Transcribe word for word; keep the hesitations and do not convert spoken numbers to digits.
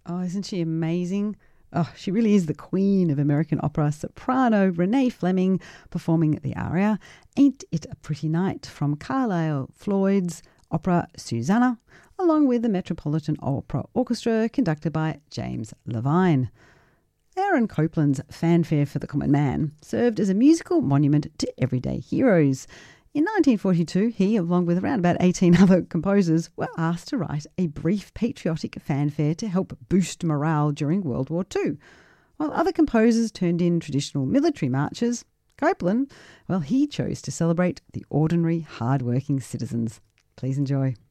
Oh, isn't she amazing? Oh, she really is the queen of American opera, soprano Renee Fleming, performing the aria Ain't It a Pretty Night from Carlisle Floyd's opera Susanna, along with the Metropolitan Opera Orchestra conducted by James Levine. Aaron Copland's Fanfare for the Common Man served as a musical monument to everyday heroes. In nineteen forty-two, he, along with around about eighteen other composers, were asked to write a brief patriotic fanfare to help boost morale during World War Two. While other composers turned in traditional military marches, Copland, well, he chose to celebrate the ordinary, hard-working citizens. Please enjoy.